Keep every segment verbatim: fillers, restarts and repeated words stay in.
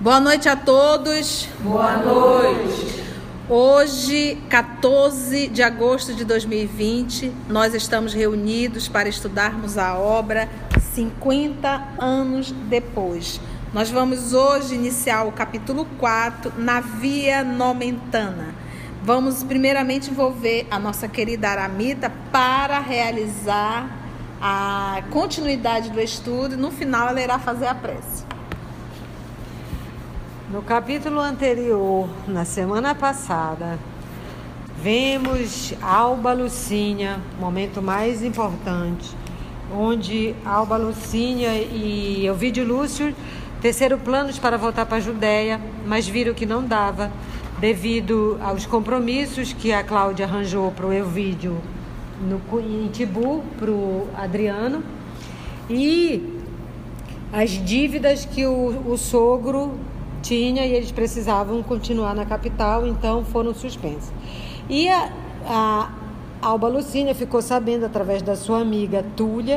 Boa noite a todos. Boa noite. Hoje, quatorze de agosto de dois mil e vinte, nós estamos reunidos para estudarmos a obra cinquenta anos depois. Nós vamos hoje iniciar o capítulo quatro, na Via Nomentana. Vamos primeiramente envolver a nossa querida Aramita para realizar a continuidade do estudo e no final ela irá fazer a prece. No capítulo anterior, na semana passada, vemos Alba Lucínia, momento mais importante, onde Alba Lucínia e Ovídio Lúcio teceram planos para voltar para a Judéia, mas viram que não dava, devido aos compromissos que a Cláudia arranjou para o Ovídio no, em Tibu, para o Adriano, e as dívidas que o, o sogro tinha e eles precisavam continuar na capital, então foram suspensos. E a, a Alba Lucínia ficou sabendo, através da sua amiga Túlia,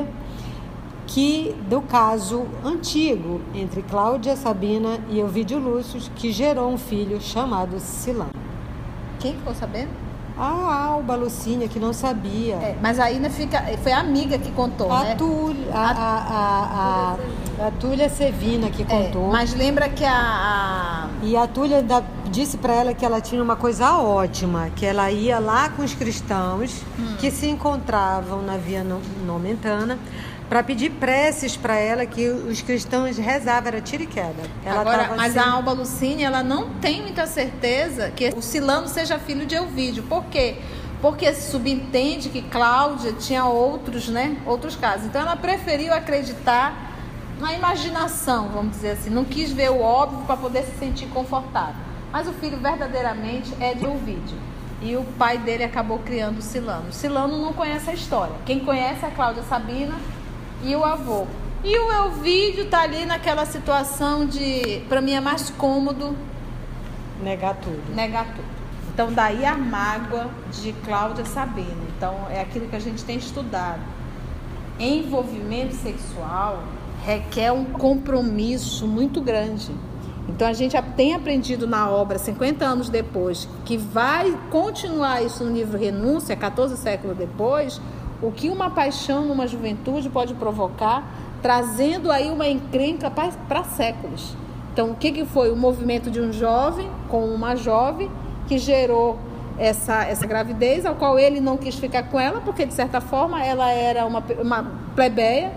que do caso antigo entre Cláudia Sabina e Ovídio Lúcio, que gerou um filho chamado Silano. Quem ficou sabendo? A Alba Lucínia, que não sabia. É, mas aí né, fica, foi a amiga que contou, a né? Túlia, a, a, a, a, a Túlia Sevina que contou. É, mas lembra que a... a... E a Túlia da, disse para ela que ela tinha uma coisa ótima, que ela ia lá com os cristãos hum. que se encontravam na Via Nomentana, para pedir preces para ela, que os cristãos rezavam, era tiro e queda. Ela Agora, mas assim... a Alba Lucínia, ela não tem muita certeza que o Silano seja filho de Ovídio. Por quê? Porque se subentende que Cláudia tinha outros, né, outros casos. Então, ela preferiu acreditar na imaginação, vamos dizer assim. Não quis ver o óbvio para poder se sentir confortável. Mas o filho verdadeiramente é de Ovídio. E o pai dele acabou criando o Silano. O Silano não conhece a história. Quem conhece é a Cláudia Sabina e o avô. E o Ovídio tá ali naquela situação de, para mim é mais cômodo negar tudo. Negar tudo. Então daí a mágoa de Cláudia Sabina. Então é aquilo que a gente tem estudado. Envolvimento sexual requer um compromisso muito grande. Então a gente tem aprendido na obra cinquenta anos depois, que vai continuar isso no livro Renúncia, quatorze séculos depois, o que uma paixão numa juventude pode provocar, trazendo aí uma encrenca para séculos. Então, o que, que foi? O movimento de um jovem com uma jovem que gerou essa, essa gravidez, ao qual ele não quis ficar com ela, porque, de certa forma, ela era uma, uma plebeia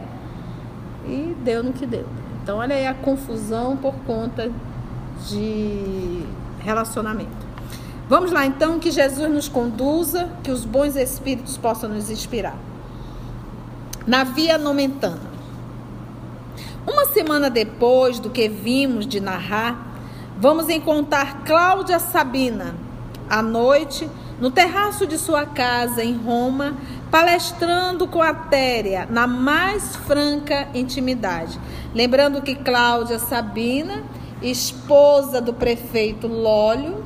e deu no que deu. Então, olha aí a confusão por conta de relacionamento. Vamos lá, então, que Jesus nos conduza, que os bons espíritos possam nos inspirar. Na Via Nomentana. Uma semana depois do que vimos de narrar, vamos encontrar Cláudia Sabina, à noite, no terraço de sua casa em Roma, palestrando com a Téria, na mais franca intimidade. Lembrando que Cláudia Sabina, esposa do prefeito Lólio,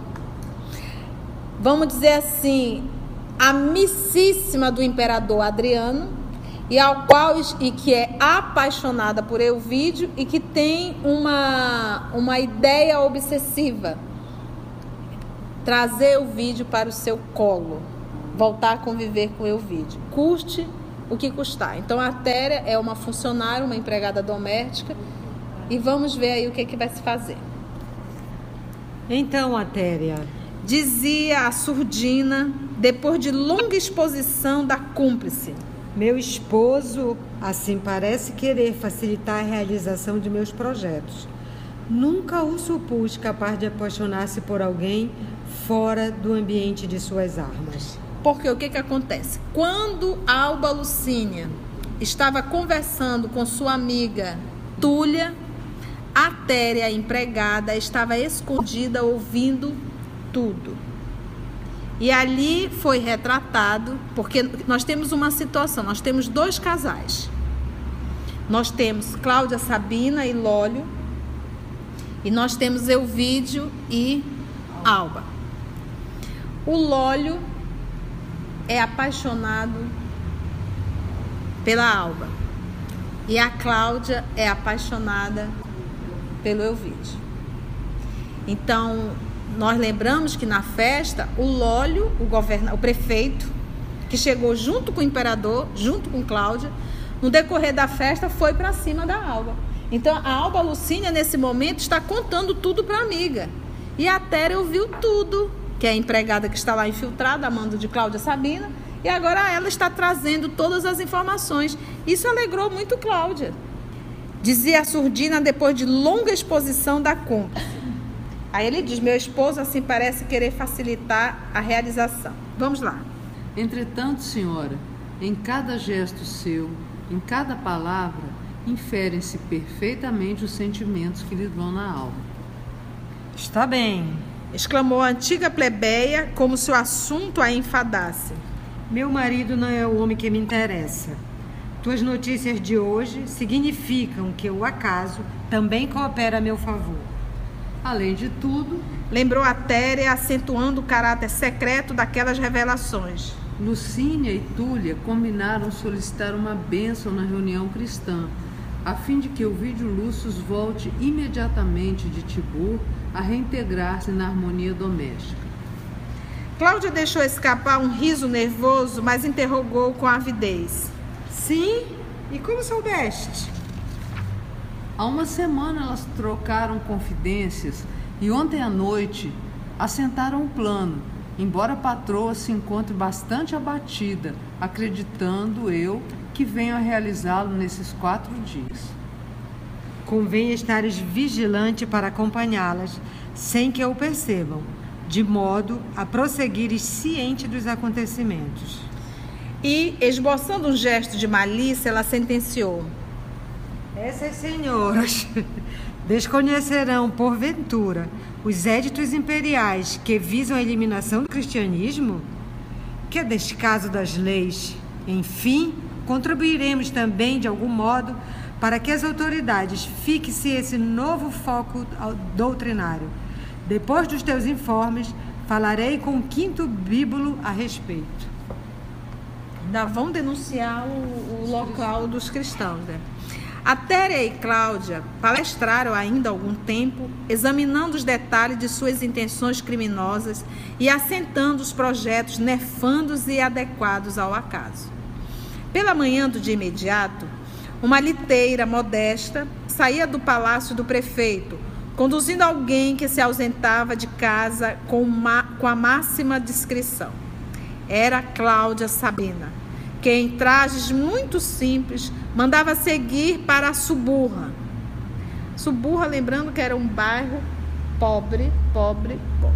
vamos dizer assim, amicíssima do imperador Adriano, e ao qual e que é apaixonada por Ovídio e que tem uma, uma ideia obsessiva: trazer Ovídio para o seu colo, voltar a conviver com Ovídio, custe o que custar. Então a Téria é uma funcionária, uma empregada doméstica, e vamos ver aí o que, que vai se fazer. Então, a Téria, dizia a surdina, depois de longa exposição da cúmplice: meu esposo, assim, parece querer facilitar a realização de meus projetos. Nunca o supus capaz de apaixonar-se por alguém fora do ambiente de suas armas. Porque o que, que acontece? Quando Alba Lucínia estava conversando com sua amiga Túlia, a Téria, a empregada, estava escondida ouvindo tudo. E ali foi retratado, porque nós temos uma situação, nós temos dois casais. Nós temos Cláudia Sabina e Lólio, e nós temos Ovídio e Alba. O Lólio é apaixonado pela Alba, e a Cláudia é apaixonada pelo Ovídio. Então, nós lembramos que na festa, o Lólio, o, governa, o prefeito, que chegou junto com o imperador, junto com Cláudia, no decorrer da festa, foi para cima da Alba. Então, a Alba Lucínia, nesse momento, está contando tudo para a amiga. E a Téria ouviu tudo, que é a empregada que está lá infiltrada, a mando de Cláudia Sabina, e agora ela está trazendo todas as informações. Isso alegrou muito Cláudia. Dizia a surdina depois de longa exposição da cúmplice. Aí ele diz, meu esposo assim parece querer facilitar a realização. Vamos lá. Entretanto, senhora, em cada gesto seu, em cada palavra, inferem-se perfeitamente os sentimentos que lhe vão na alma. Está bem, exclamou a antiga plebeia, como se o assunto a enfadasse. Meu marido não é o homem que me interessa. Tuas notícias de hoje significam que o acaso também coopera a meu favor. Além de tudo, lembrou a Téria, acentuando o caráter secreto daquelas revelações. Lucínia e Túlia combinaram solicitar uma bênção na reunião cristã, a fim de que o Ovídio Lúcius volte imediatamente de Tibur a reintegrar-se na harmonia doméstica. Cláudia deixou escapar um riso nervoso, mas interrogou com avidez. Sim? E como soubeste? Há uma semana elas trocaram confidências e ontem à noite assentaram um plano, embora a patroa se encontre bastante abatida, acreditando eu que venho a realizá-lo nesses quatro dias. Convém estares vigilante para acompanhá-las, sem que o percebam, de modo a prosseguires ciente dos acontecimentos. E, esboçando um gesto de malícia, ela sentenciou. Essas senhoras desconhecerão, porventura, os éditos imperiais que visam a eliminação do cristianismo? Que é descaso das leis. Enfim, contribuiremos também, de algum modo, para que as autoridades fixem esse novo foco doutrinário. Depois dos teus informes, falarei com o quinto bíbulo a respeito. Ainda vão denunciar o, o local dos cristãos, né? A Téria e Cláudia palestraram ainda algum tempo, examinando os detalhes de suas intenções criminosas e assentando os projetos nefandos e adequados ao acaso. Pela manhã do dia imediato, uma liteira modesta saía do palácio do prefeito, conduzindo alguém que se ausentava de casa com, uma, com a máxima discrição. Era Cláudia Sabina, que em trajes muito simples mandava seguir para a Suburra. Suburra, lembrando que era um bairro pobre, pobre, pobre.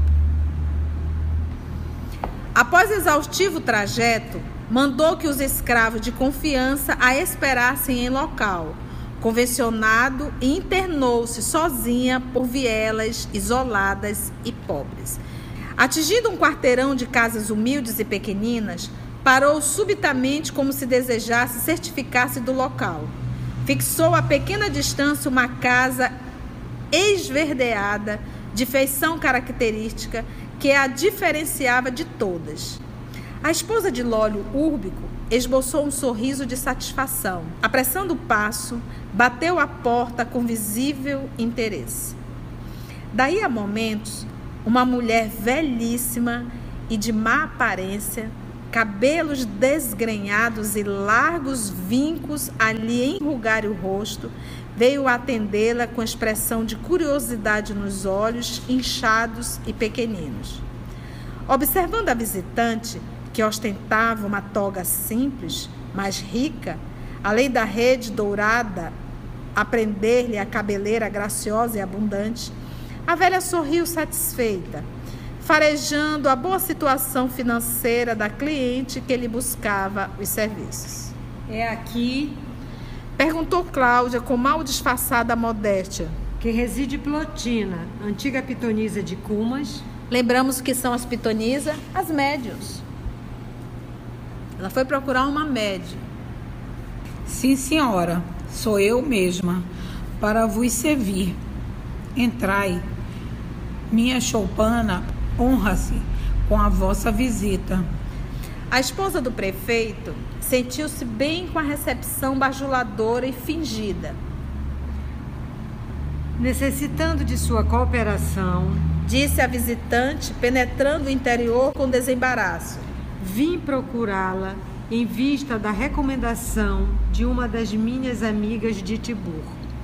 Após exaustivo trajeto, mandou que os escravos de confiança a esperassem em local convencionado e internou-se sozinha por vielas isoladas e pobres. Atingindo um quarteirão de casas humildes e pequeninas, parou subitamente como se desejasse certificar-se do local. Fixou a pequena distância uma casa esverdeada, de feição característica, que a diferenciava de todas. A esposa de Lólio Úrbico esboçou um sorriso de satisfação. Apressando o passo, bateu à porta com visível interesse. Daí a momentos, uma mulher velhíssima e de má aparência, cabelos desgrenhados e largos vincos a lhe enrugarem o rosto, veio atendê-la com expressão de curiosidade nos olhos, inchados e pequeninos. Observando a visitante, que ostentava uma toga simples, mas rica, além da rede dourada a prender-lhe a cabeleira graciosa e abundante, a velha sorriu satisfeita, farejando a boa situação financeira da cliente que lhe buscava os serviços. É aqui, perguntou Cláudia com mal disfarçada modéstia, que reside Plotina, antiga pitonisa de Cumas. Lembramos que são as pitonisas, as médiuns. Ela foi procurar uma médium. Sim, senhora, sou eu mesma, para vos servir. Entrai. Minha choupana honra-se com a vossa visita. A esposa do prefeito sentiu-se bem com a recepção bajuladora e fingida. necessitando de sua cooperação, disse a visitante, penetrando o interior com desembaraço. Vim procurá-la em vista da recomendação de uma das minhas amigas de Tibur.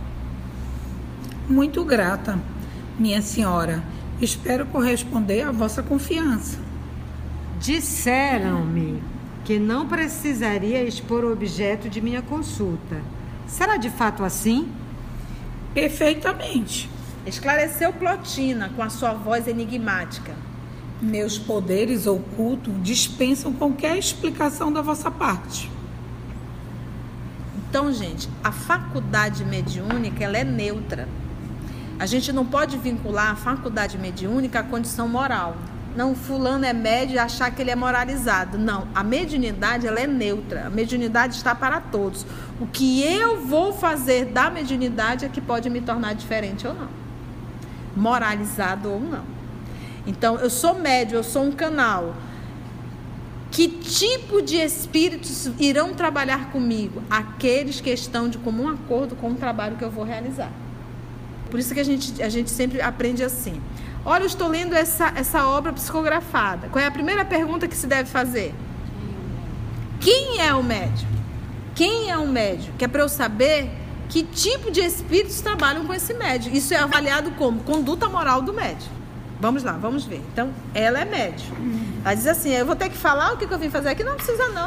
Muito grata, minha senhora. Espero corresponder à vossa confiança. Disseram-me que não precisaria expor o objeto de minha consulta. Será de fato assim? Perfeitamente. Esclareceu Plotina com a sua voz enigmática. Meus poderes ocultos dispensam qualquer explicação da vossa parte. Então, gente, a faculdade mediúnica, ela é neutra. A gente não pode vincular a faculdade mediúnica à condição moral. Não, fulano é médio e achar que ele é moralizado. Não, a mediunidade, ela é neutra. A mediunidade está para todos. O que eu vou fazer da mediunidade é que pode me tornar diferente ou não. Moralizado ou não. Então, eu sou médio, eu sou um canal. Que tipo de espíritos irão trabalhar comigo? Aqueles que estão de comum acordo com o trabalho que eu vou realizar. Por isso que a gente, a gente sempre aprende assim. Olha, eu estou lendo essa, essa obra psicografada. Qual é a primeira pergunta que se deve fazer? Quem é o médium? Quem é o médium? Que é para eu saber que tipo de espíritos trabalham com esse médium. Isso é avaliado como conduta moral do médium. Vamos lá, vamos ver. Então, ela é médium. Ela diz assim, eu vou ter que falar o que eu vim fazer aqui? Não precisa não.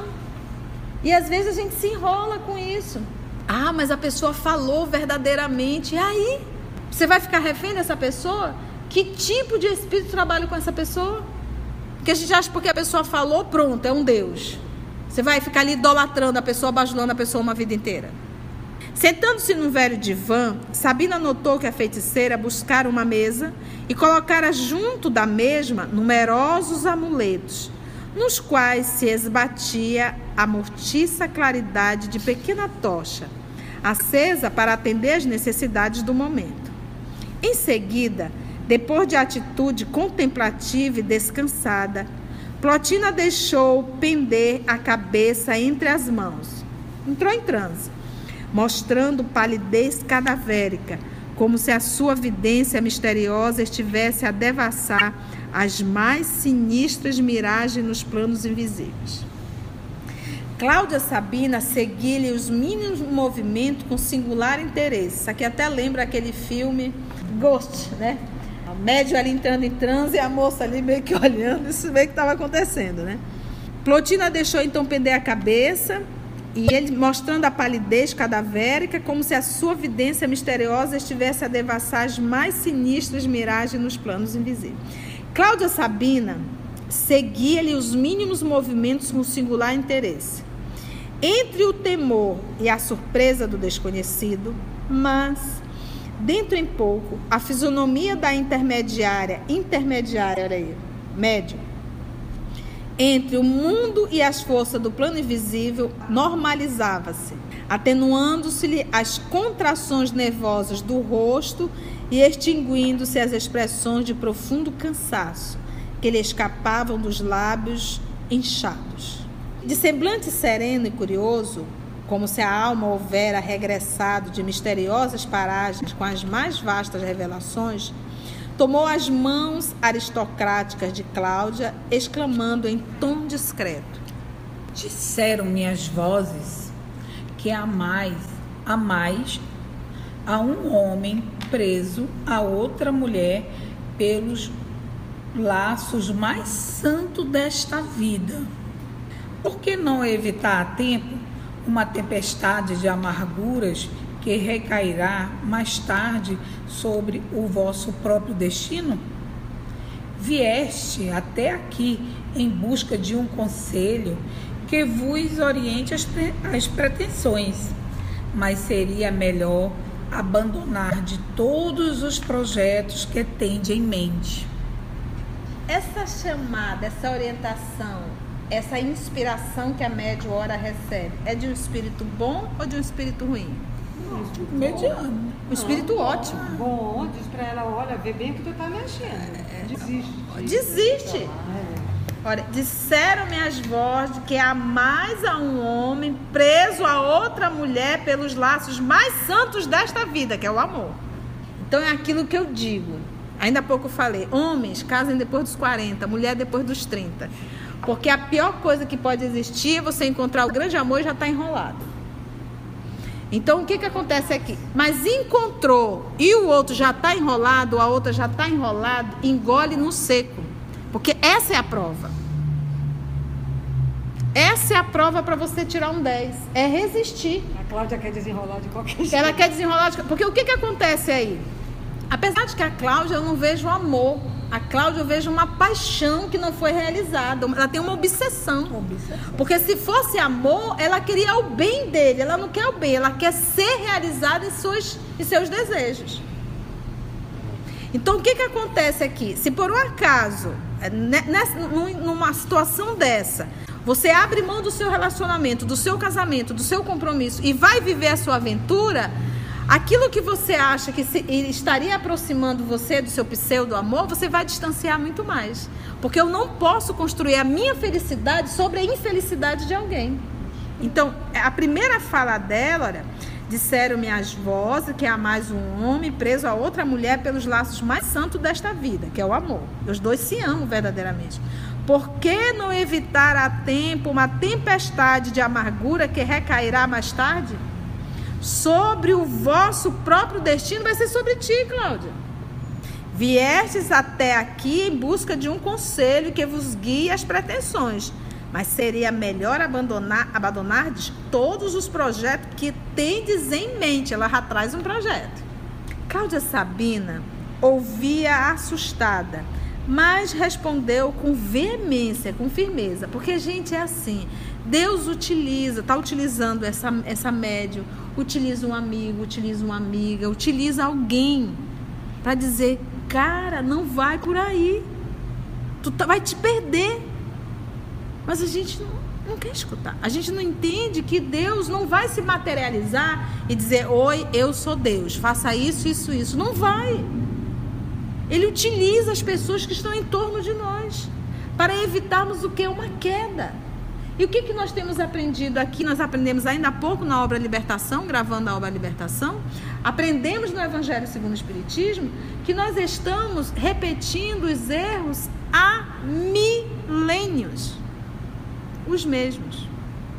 E às vezes a gente se enrola com isso. Ah, mas a pessoa falou verdadeiramente. E aí? Você vai ficar refém dessa pessoa? Que tipo de espírito trabalha com essa pessoa? Porque a gente acha que porque a pessoa falou, pronto, é um Deus. Você vai ficar ali idolatrando a pessoa, bajulando a pessoa uma vida inteira. Sentando-se num velho divã, Sabina notou que a feiticeira buscara uma mesa e colocara junto da mesma numerosos amuletos, nos quais se esbatia a mortiça claridade de pequena tocha, acesa para atender às necessidades do momento. Em seguida, depois de atitude contemplativa e descansada, Plotina deixou pender a cabeça entre as mãos. Entrou em transe, mostrando palidez cadavérica, como se a sua vidência misteriosa estivesse a devassar as mais sinistras miragens nos planos invisíveis. Cláudia Sabina seguia-lhe os mínimos movimentos com singular interesse. Isso aqui até lembra aquele filme Ghost, né? O médium ali entrando em transe e a moça ali meio que olhando, isso meio que estava acontecendo, né? Plotina deixou então pender a cabeça e ele mostrando a palidez cadavérica, como se a sua vidência misteriosa estivesse a devassar as mais sinistras miragens nos planos invisíveis. Cláudia Sabina seguia-lhe os mínimos movimentos com singular interesse. Entre o temor e a surpresa do desconhecido, mas, dentro em pouco, a fisionomia da intermediária, intermediária, olha aí, médium, entre o mundo e as forças do plano invisível, normalizava-se, atenuando-se-lhe as contrações nervosas do rosto e extinguindo-se as expressões de profundo cansaço que lhe escapavam dos lábios inchados. De semblante sereno e curioso, como se a alma houvera regressado de misteriosas paragens com as mais vastas revelações, tomou as mãos aristocráticas de Cláudia, exclamando em tom discreto: disseram-me as vozes que amais, amais a um homem preso a outra mulher pelos laços mais santos desta vida. Por que não evitar a tempo uma tempestade de amarguras que recairá mais tarde sobre o vosso próprio destino? Vieste até aqui em busca de um conselho que vos oriente as, pre- as pretensões, mas seria melhor abandonar de todos os projetos que tende em mente. Essa chamada, essa orientação, essa inspiração que a médium ora recebe, é de um espírito bom ou de um espírito ruim? Mediano. Um espírito Não, ótimo. Bom, diz pra ela, olha, vê bem o que tu tá mexendo. Desiste. Desiste. É. Olha, disseram-me as vozes que amais a um homem preso a outra mulher pelos laços mais santos desta vida, que é o amor. Então é aquilo que eu digo. Ainda há pouco eu falei, homens casem depois dos quarenta, mulher depois dos trinta. Porque a pior coisa que pode existir é você encontrar o grande amor e já está enrolado. Então o que, que acontece aqui? Mas encontrou e o outro já está enrolado, a outra já está enrolado, engole no seco. Porque essa é a prova. Essa é a prova para você tirar um dez. É resistir. A Cláudia quer desenrolar de qualquer jeito. Ela quer desenrolar de... Porque o que, que acontece aí? Apesar de que a Cláudia eu não vejo amor. A Cláudia eu vejo uma paixão que não foi realizada. Ela tem uma obsessão. obsessão. Porque se fosse amor, ela queria o bem dele. Ela não quer o bem, ela quer ser realizada em, suas, em seus desejos. Então o que, que acontece aqui? Se por um acaso, nessa, numa situação dessa, você abre mão do seu relacionamento, do seu casamento, do seu compromisso e vai viver a sua aventura, aquilo que você acha que se, estaria aproximando você do seu pseudo-amor, você vai distanciar muito mais. Porque eu não posso construir a minha felicidade sobre a infelicidade de alguém. Então, a primeira fala dela, olha, disseram-me as vozes que há mais um homem preso a outra mulher pelos laços mais santos desta vida, que é o amor. Os dois se amam verdadeiramente. Por que não evitar a tempo uma tempestade de amargura que recairá mais tarde? Sobre o vosso próprio destino, vai ser sobre ti, Cláudia. Viestes até aqui em busca de um conselho que vos guie as pretensões, mas seria melhor abandonar, abandonardes todos os projetos que tendes em mente. Ela já traz um projeto. Cláudia Sabina ouvia assustada, mas respondeu com veemência, com firmeza, porque, gente, é assim, Deus utiliza, está utilizando essa, essa médium, utiliza um amigo, utiliza uma amiga, utiliza alguém para dizer, cara, não vai por aí, tu tá, vai te perder. Mas a gente não, não quer escutar, a gente não entende que Deus não vai se materializar e dizer, oi, eu sou Deus, faça isso, isso, isso, não vai. Ele utiliza as pessoas que estão em torno de nós para evitarmos o que é uma queda. E o que, que nós temos aprendido aqui? Nós aprendemos ainda há pouco na obra Libertação, gravando a obra Libertação, aprendemos no Evangelho segundo o Espiritismo que nós estamos repetindo os erros há milênios, os mesmos.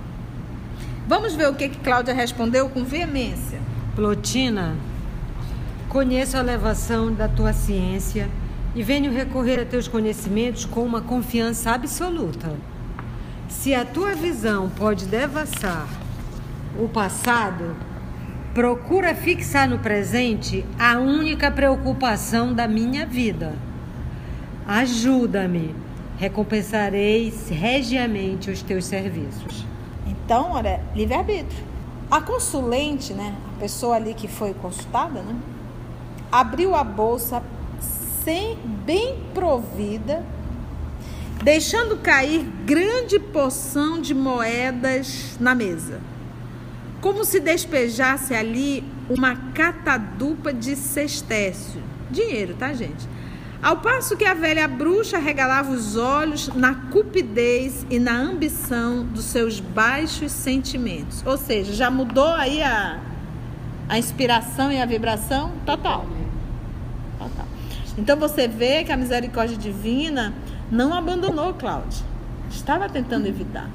Vamos ver o que, que Cláudia respondeu com veemência. Plotina, conheço a elevação da tua ciência e venho recorrer a teus conhecimentos com uma confiança absoluta. Se a tua visão pode devassar o passado, procura fixar no presente a única preocupação da minha vida. Ajuda-me, recompensarei regiamente os teus serviços. Então, olha, livre-arbítrio. A consulente, né, a pessoa ali que foi consultada, né, abriu a bolsa sem, bem provida, deixando cair grande porção de moedas na mesa, como se despejasse ali uma catadupa de sestércio. Dinheiro, tá, gente? Ao passo que a velha bruxa regalava os olhos na cupidez e na ambição dos seus baixos sentimentos. Ou seja, já mudou aí a, a inspiração e a vibração total. Total. Então você vê que a misericórdia divina não abandonou Cláudia. Estava tentando evitar.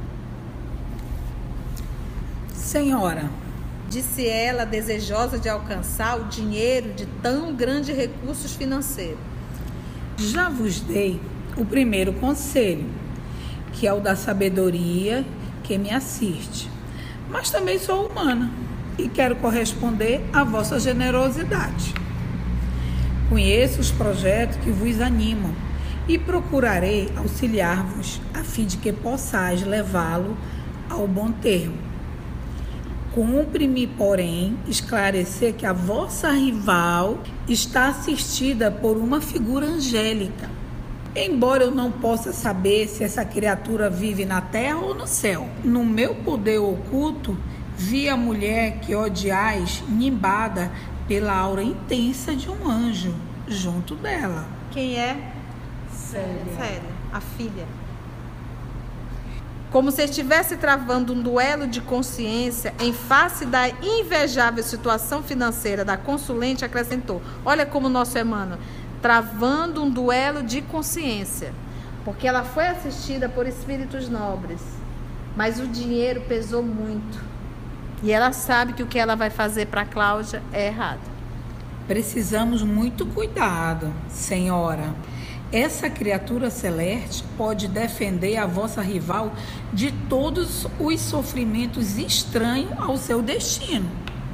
Senhora, disse ela, desejosa de alcançar o dinheiro de tão grandes recursos financeiros. Já vos dei o primeiro conselho, que é o da sabedoria que me assiste. Mas também sou humana e quero corresponder à vossa generosidade. Conheço os projetos que vos animam e procurarei auxiliar-vos a fim de que possais levá-lo ao bom termo. Cumpre-me, porém, esclarecer que a vossa rival está assistida por uma figura angélica. Embora eu não possa saber se essa criatura vive na terra ou no céu, no meu poder oculto, vi a mulher que odiais nimbada pela aura intensa de um anjo junto dela. Quem é? Célia. Célia, a filha. Como se estivesse travando um duelo de consciência em face da invejável situação financeira da consulente, acrescentou: olha como nosso Emmanuel, travando um duelo de consciência, porque ela foi assistida por espíritos nobres, mas o dinheiro pesou muito, e ela sabe que o que ela vai fazer para Cláudia é errado. Precisamos muito cuidado, senhora. Essa criatura celeste pode defender a vossa rival de todos os sofrimentos estranhos ao seu destino.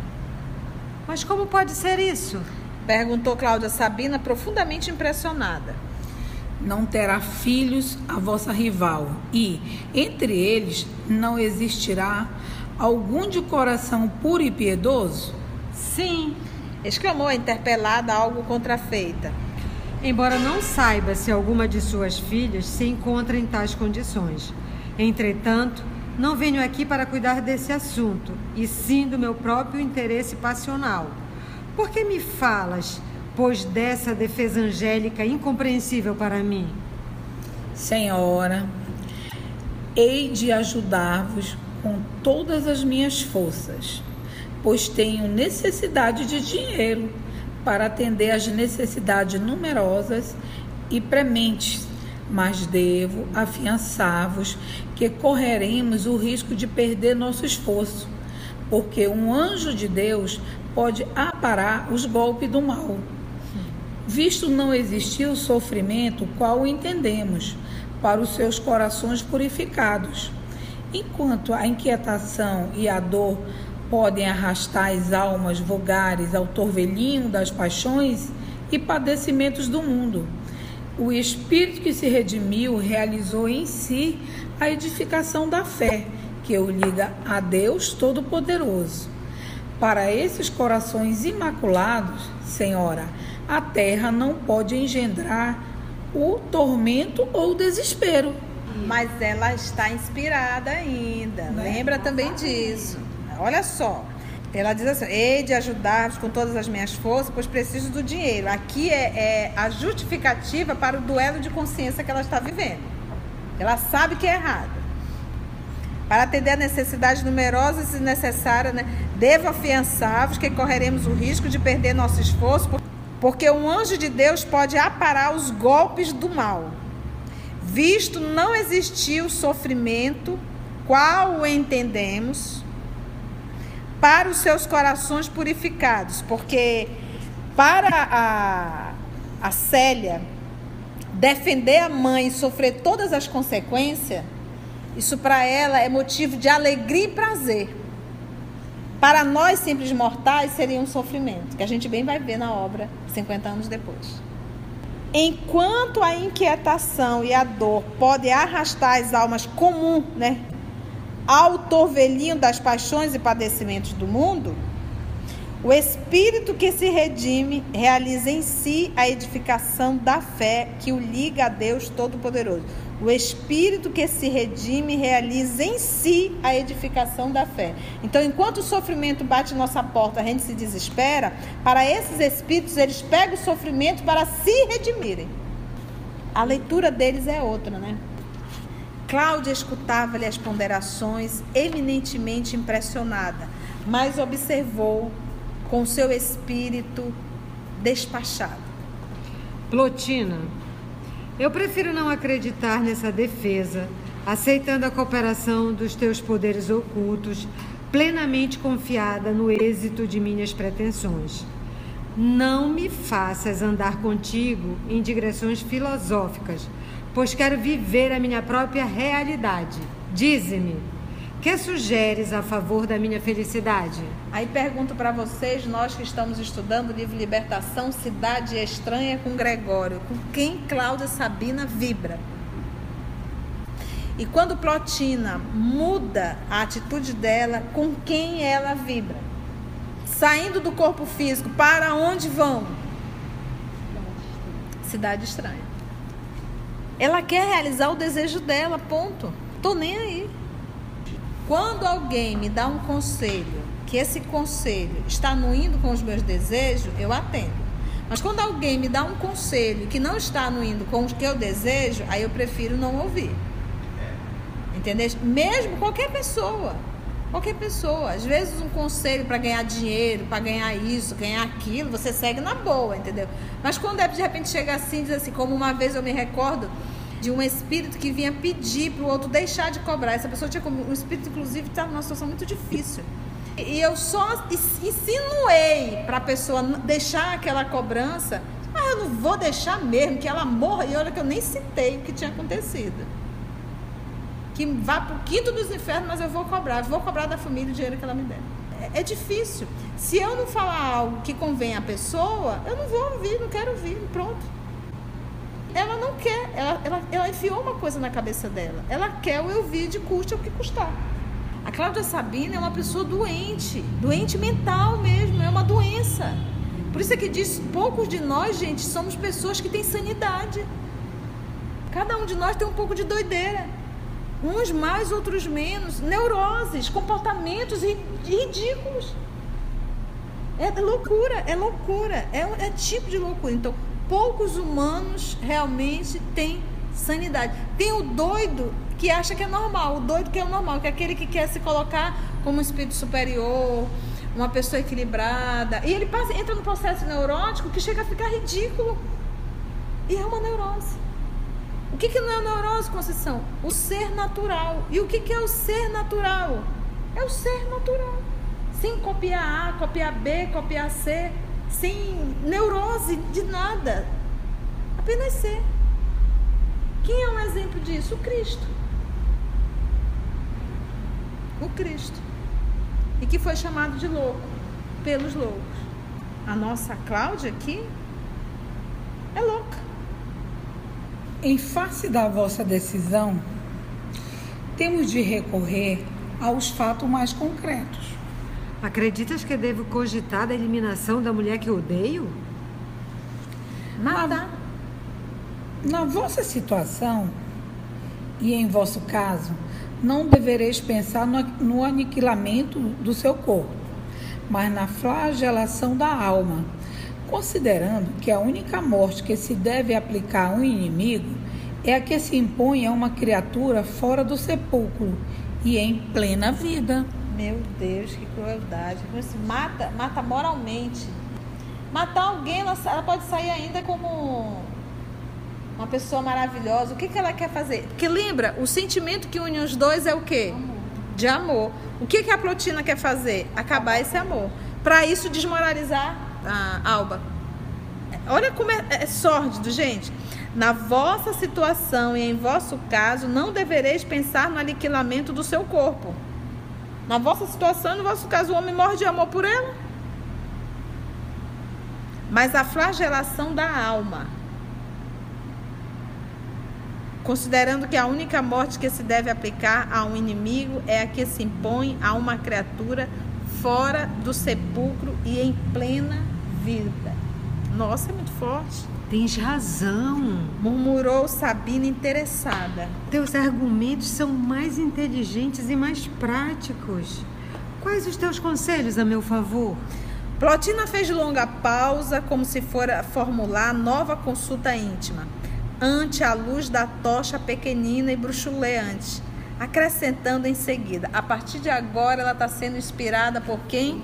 Mas como pode ser isso? Perguntou Cláudia Sabina, profundamente impressionada. Não terá filhos a vossa rival, e entre eles não existirá algum de coração puro e piedoso? Sim, exclamou a interpelada, algo contrafeita. Embora não saiba se alguma de suas filhas se encontra em tais condições. Entretanto, não venho aqui para cuidar desse assunto, e sim do meu próprio interesse passional. Por que me falas, pois, dessa defesa angélica incompreensível para mim? Senhora, hei de ajudar-vos com todas as minhas forças, pois tenho necessidade de dinheiro para atender às necessidades numerosas e prementes, mas devo afiançar-vos que correremos o risco de perder nosso esforço, porque um anjo de Deus pode aparar os golpes do mal. Visto não existir o sofrimento qual o entendemos, para os seus corações purificados, enquanto a inquietação e a dor podem arrastar as almas vulgares ao torvelinho das paixões e padecimentos do mundo. O Espírito que se redimiu realizou em si a edificação da fé, que o liga a Deus Todo-Poderoso. Para esses corações imaculados, Senhora, a terra não pode engendrar o tormento ou o desespero. Mas ela está inspirada ainda, Né? lembra também disso. Olha só, ela diz assim: hei de ajudar-vos com todas as minhas forças, pois preciso do dinheiro. Aqui é, é a justificativa para o duelo de consciência que ela está vivendo. Ela sabe que é errado. Para atender a necessidades numerosas e necessárias, né, devo afiançar-vos que correremos o risco de perder nosso esforço, porque um anjo de Deus pode aparar os golpes do mal. Visto não existir o sofrimento, qual o entendemos, para os seus corações purificados, porque para a, a Célia defender a mãe e sofrer todas as consequências, isso para ela é motivo de alegria e prazer. Para nós simples mortais seria um sofrimento, que a gente bem vai ver na obra cinquenta anos depois. Enquanto a inquietação e a dor podem arrastar as almas comuns, né, ao torvelinho das paixões e padecimentos do mundo, o Espírito que se redime realiza em si a edificação da fé que o liga a Deus Todo-Poderoso. O Espírito que se redime realiza em si a edificação da fé. Então, enquanto o sofrimento bate nossa porta, a gente se desespera, para esses Espíritos, eles pegam o sofrimento para se redimirem. A leitura deles é outra, né? Cláudia escutava-lhe as ponderações, eminentemente impressionada, mas observou com seu espírito despachado. Plotina, eu prefiro não acreditar nessa defesa, aceitando a cooperação dos teus poderes ocultos, plenamente confiada no êxito de minhas pretensões. Não me faças andar contigo em digressões filosóficas, pois quero viver a minha própria realidade. Dize-me, que sugeres a favor da minha felicidade? Aí pergunto para vocês, nós que estamos estudando o livro Libertação, Cidade Estranha com Gregório, com quem Cláudia Sabina vibra? E quando Plotina muda a atitude dela, com quem ela vibra? Saindo do corpo físico, para onde vão? Cidade Estranha. Ela quer realizar o desejo dela, ponto. Tô nem aí. Quando alguém me dá um conselho, que esse conselho está no indo com os meus desejos, eu atendo. Mas quando alguém me dá um conselho que não está no indo com o que eu desejo, aí eu prefiro não ouvir. entendeu? Mesmo qualquer pessoa, qualquer pessoa. Às vezes um conselho para ganhar dinheiro, para ganhar isso, ganhar aquilo, você segue na boa, entendeu? Mas quando é, de repente chega assim, diz assim, como uma vez eu me recordo de um espírito que vinha pedir para o outro deixar de cobrar. Essa pessoa tinha como, o espírito inclusive estava numa situação muito difícil. E eu só insinuei para a pessoa deixar aquela cobrança. Ah, eu não vou deixar mesmo, que ela morra. E olha que eu nem citei o que tinha acontecido. Que vá para o quinto dos infernos, mas eu vou cobrar. Eu vou cobrar da família o dinheiro que ela me der. É, é difícil. Se eu não falar algo que convém à pessoa, eu não vou ouvir, não quero ouvir, pronto. Ela não quer, ela, ela, ela enfiou uma coisa na cabeça dela. Ela quer o eu vi de custe o que custar. A Cláudia Sabina é uma pessoa doente, doente mental mesmo, é uma doença. Por isso é que diz, poucos de nós, gente, somos pessoas que têm sanidade. Cada um de nós tem um pouco de doideira. Uns mais, outros menos. Neuroses, comportamentos ridículos. É loucura, é loucura, é, é tipo de loucura. Então, poucos humanos realmente têm sanidade. Tem o doido que acha que é normal, o doido que é o normal, que é aquele que quer se colocar como um espírito superior, uma pessoa equilibrada. E ele passa, entra no processo neurótico que chega a ficar ridículo. E é uma neurose. O que, que não é neurose, Conceição? O ser natural. E o que, que é o ser natural? É o ser natural. Sem copiar A, copiar B, copiar C, sem neurose de nada. Apenas ser. Quem é um exemplo disso? O Cristo. O Cristo. E que foi chamado de louco pelos loucos. A nossa Cláudia aqui é louca. Em face da vossa decisão, temos de recorrer aos fatos mais concretos. Acreditas que devo cogitar da eliminação da mulher que odeio? Nada. Na, na vossa situação, e em vosso caso, não devereis pensar no, no aniquilamento do seu corpo, mas na flagelação da alma, considerando que a única morte que se deve aplicar a um inimigo é a que se impõe a uma criatura fora do sepulcro e em plena vida. Meu Deus, que crueldade. Mata, mata moralmente. Matar alguém, ela, ela pode sair ainda como uma pessoa maravilhosa. O que, que ela quer fazer? Porque lembra, o sentimento que une os dois é o quê? Amor. De amor. O que, que a Plotina quer fazer? Acabar esse amor. Para isso, desmoralizar a Alba. Olha como é, é sórdido, gente. Na vossa situação e em vosso caso, não devereis pensar no aniquilamento do seu corpo. Na vossa situação e no vosso caso, o homem morre de amor por ela. Mas a flagelação da alma. Considerando que a única morte que se deve aplicar a um inimigo é a que se impõe a uma criatura fora do sepulcro e em plena vida. Nossa, é muito forte. Tens razão, murmurou Sabina interessada. Teus argumentos são mais inteligentes e mais práticos. Quais os teus conselhos a meu favor? Plotina fez longa pausa, como se fora formular nova consulta íntima, ante a luz da tocha pequenina e bruxuleante, acrescentando em seguida: a partir de agora ela está sendo inspirada por quem?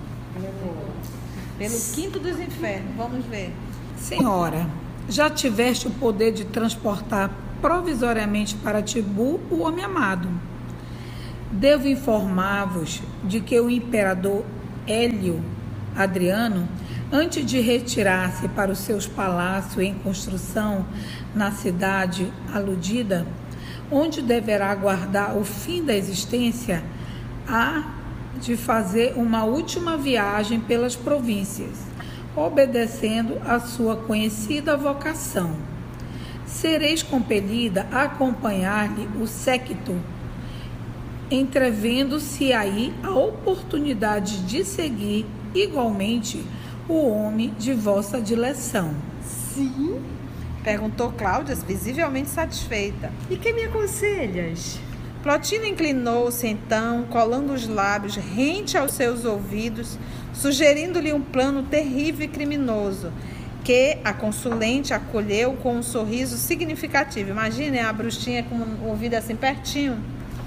Pelo quinto dos infernos. Vamos ver. Senhora, já tiveste o poder de transportar provisoriamente para Tibu o homem amado. Devo informar-vos de que o imperador Hélio Adriano, antes de retirar-se para os seus palácios em construção na cidade aludida, onde deverá aguardar o fim da existência, há de fazer uma última viagem pelas províncias, obedecendo a sua conhecida vocação. Sereis compelida a acompanhar-lhe o séquito, entrevendo-se aí a oportunidade de seguir igualmente o homem de vossa dileção. Sim? Perguntou Cláudia, visivelmente satisfeita. E que me aconselhas? Plotina inclinou-se então, colando os lábios rente aos seus ouvidos, sugerindo-lhe um plano terrível e criminoso, que a consulente acolheu com um sorriso significativo. Imaginem a bruxinha com o ouvido assim pertinho.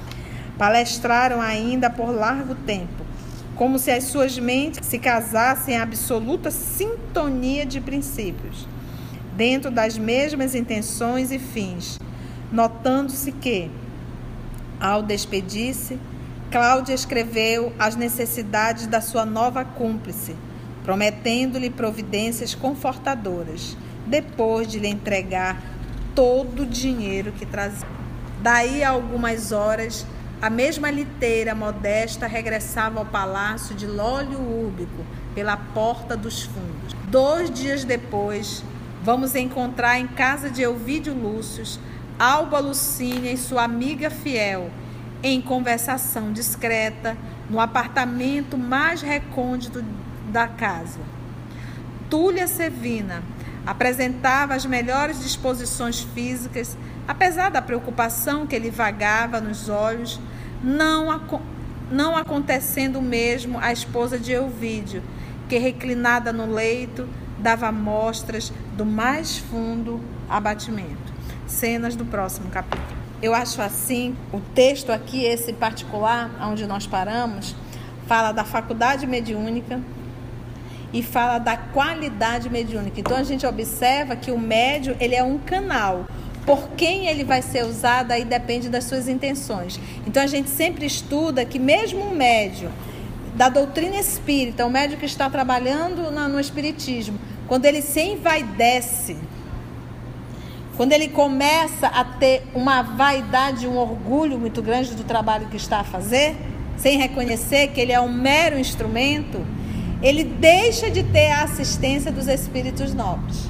Palestraram ainda por largo tempo, como se as suas mentes se casassem em absoluta sintonia de princípios, dentro das mesmas intenções e fins, notando-se que, ao despedir-se, Cláudia escreveu as necessidades da sua nova cúmplice, prometendo-lhe providências confortadoras, depois de lhe entregar todo o dinheiro que trazia. Daí a algumas horas, a mesma liteira modesta regressava ao palácio de Lólio Úrbico, pela porta dos fundos. Dois dias depois, vamos encontrar em casa de Elvídio Lúcio, Alba Lucínia e sua amiga fiel, em conversação discreta, no apartamento mais recôndito da casa. Túlia Sevina apresentava as melhores disposições físicas, apesar da preocupação que lhe vagava nos olhos, não, não acontecendo o mesmo à esposa de Elvídio, que, reclinada no leito, dava mostras do mais fundo abatimento. Cenas do próximo capítulo. Eu acho assim, o texto aqui, esse em particular, onde nós paramos, fala da faculdade mediúnica e fala da qualidade mediúnica. Então a gente observa que o médium, ele é um canal. Por quem ele vai ser usado aí depende das suas intenções. Então a gente sempre estuda que mesmo um médium da doutrina espírita, o médium que está trabalhando no, no espiritismo, quando ele se envaidece, quando ele começa a ter uma vaidade, um orgulho muito grande do trabalho que está a fazer, sem reconhecer que ele é um mero instrumento, ele deixa de ter a assistência dos espíritos nobres.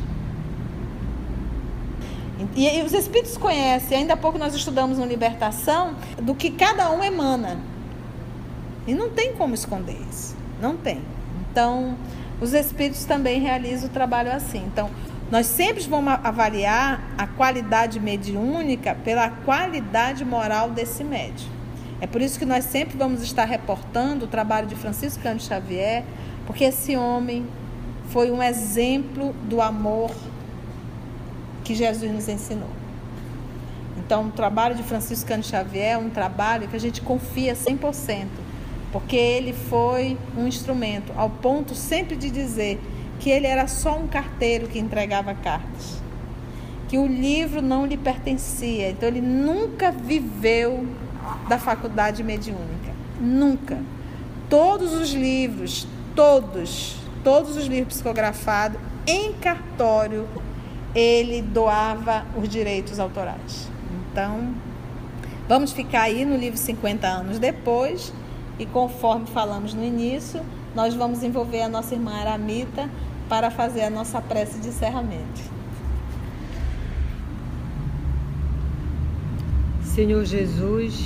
E, e os espíritos conhecem, ainda há pouco nós estudamos no Libertação, do que cada um emana. E não tem como esconder isso, não tem. Então, os espíritos também realizam o trabalho assim. Então, nós sempre vamos avaliar a qualidade mediúnica pela qualidade moral desse médium. É por isso que nós sempre vamos estar reportando o trabalho de Francisco Cândido Xavier, porque esse homem foi um exemplo do amor que Jesus nos ensinou. Então, o trabalho de Francisco Cândido Xavier é um trabalho que a gente confia cem por cento, porque ele foi um instrumento, ao ponto sempre de dizer que ele era só um carteiro que entregava cartas, que o livro não lhe pertencia. Então ele nunca viveu da faculdade mediúnica, nunca. Todos os livros, todos, todos os livros psicografados em cartório, ele doava os direitos autorais. Então, vamos ficar aí no livro cinquenta anos depois, e conforme falamos no início, nós vamos envolver a nossa irmã Aramita para fazer a nossa prece de encerramento. Senhor Jesus,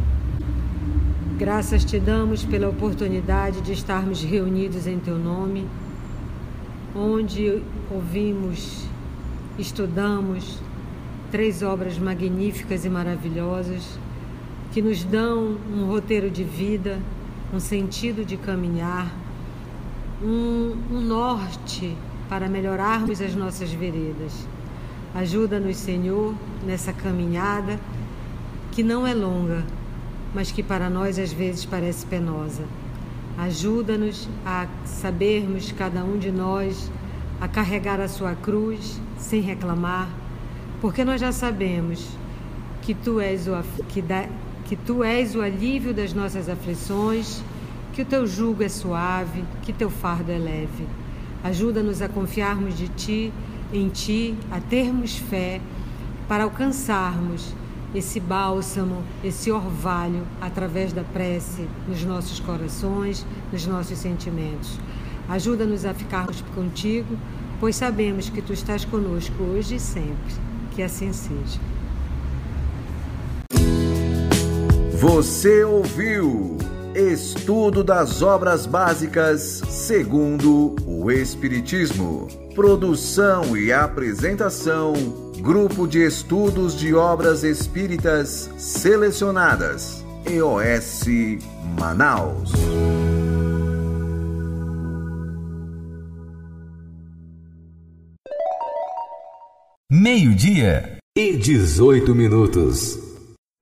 graças te damos pela oportunidade de estarmos reunidos em teu nome, onde ouvimos, estudamos três obras magníficas e maravilhosas que nos dão um roteiro de vida, um sentido de caminhar, um, um norte para melhorarmos as nossas veredas. Ajuda-nos, Senhor, nessa caminhada que não é longa, mas que para nós às vezes parece penosa. Ajuda-nos a sabermos, cada um de nós, a carregar a sua cruz sem reclamar, porque nós já sabemos que tu és o, que dá, que tu és o alívio das nossas aflições, que o teu jugo é suave, que teu fardo é leve. Ajuda-nos a confiarmos de ti, em ti, a termos fé para alcançarmos esse bálsamo, esse orvalho através da prece nos nossos corações, nos nossos sentimentos. Ajuda-nos a ficarmos contigo, pois sabemos que tu estás conosco hoje e sempre. Que assim seja. Você ouviu Estudo das Obras Básicas segundo o Espiritismo. Produção e apresentação, Grupo de Estudos de Obras Espíritas Selecionadas, E O S Manaus. Meio-dia e dezoito minutos.